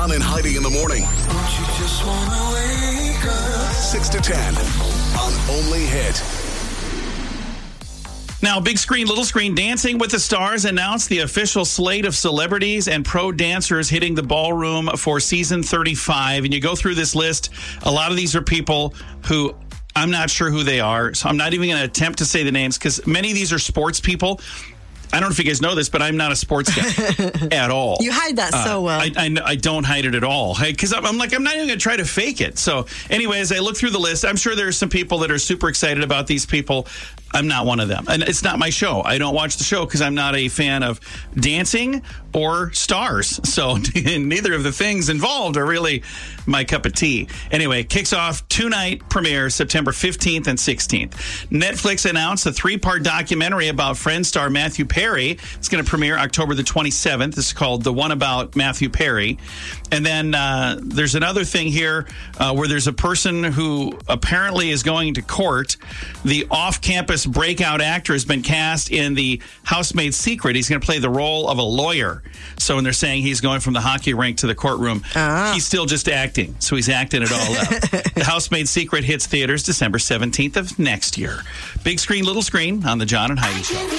John and Heidi in the morning. 6 to 10 on Only Hit. Now, big screen, little screen, Dancing with the Stars announced the official slate of celebrities and pro dancers hitting the ballroom for season 35. And you go through this list, a lot of these are people who I'm not sure who they are. So I'm not even going to attempt to say the names because many of these are sports people. I don't know if you guys know this, but I'm not a sports guy at all. You hide that so well. I don't hide it at all because I'm not even going to try to fake it. So anyway, as I look through the list, I'm sure there's some people that are super excited about these people. I'm not one of them. And it's not my show. I don't watch the show because I'm not a fan of dancing or stars. So neither of the things involved are really my cup of tea. Anyway, kicks off two-night premiere September 15th and 16th. Netflix announced a 3-part documentary about Friends star Matthew Perry. It's going to premiere October the 27th. This is called The One About Matthew Perry. And then there's another thing here where there's a person who apparently is going to court. The off-campus breakout actor has been cast in The Housemaid's Secret. He's going to play the role of a lawyer. So when they're saying he's going from the hockey rink to the courtroom, he's still just acting. So he's acting it all out. The Housemaid's Secret hits theaters December 17th of next year. Big screen, little screen on the John and Heidi Show.